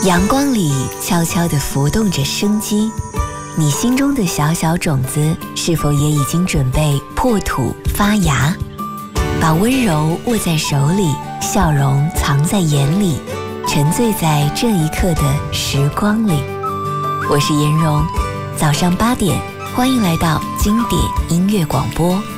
阳光里悄悄地浮动着生机，你心中的小小种子是否也已经准备破土发芽？把温柔握在手里，笑容藏在眼里，沉醉在这一刻的时光里。我是颜蓉，早上8点，欢迎来到经典音乐广播。